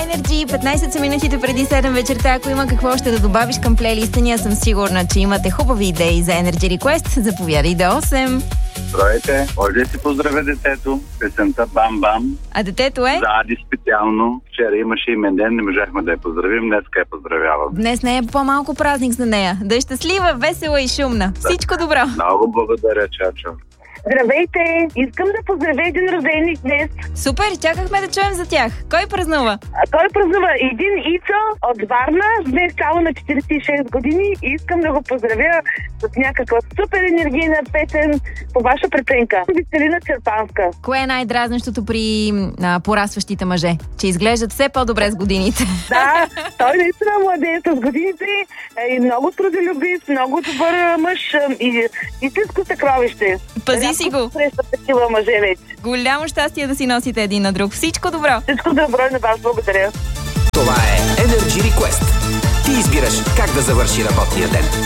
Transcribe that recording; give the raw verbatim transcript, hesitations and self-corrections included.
Energy, петнайсет са минутите преди седем вечерта. Ако има какво още да добавиш към плейлиста ни, съм сигурна, че имате хубави идеи за Energy Request. Заповядай до осем. Здравейте, може да си поздравя детето, песента Бам Бам. А детето е? За Ади специално. Вчера имаше имен ден, не можахме да я поздравим, днеска я поздравявам. Днес не е по-малко празник за нея. Да е щастлива, весела и шумна. Да. Всичко добро. Много благодаря, Чачо. Здравейте! Искам да поздравя един рожденик днес. Супер, чакахме да чуем за тях. Кой празнува? А той празнува един Ицо от Варна, днес става на четирийсет и шест години и искам да го поздравя с някаква супер енергийна песен по ваша преценка. Веселина Черпанска. Кое е най-дразнещото при а, порасващите мъже? Че изглеждат все по-добре с годините. Да, той наистина младее с годините и много трудолюбив, много добър мъж и истинско съкровище. Пази си го. Среща такива мъже вече. Голямо щастие да си носите един на друг. Всичко добро. Всичко добро и на вас. Благодаря. Това е Energy Request. Ти избираш как да завърши работния ден.